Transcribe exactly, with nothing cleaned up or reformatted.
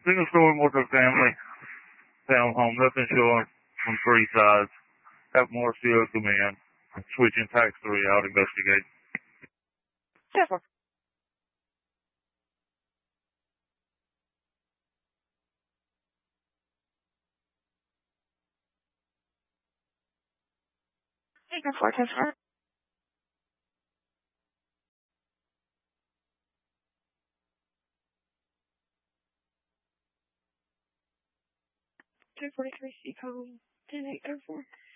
Single story multifamily townhome, nothing showing from three sides. Have Marcio come in. Switching tax three out, investigate. Careful. Take a four, ten, four. two forty-three C com ten eight thirty four.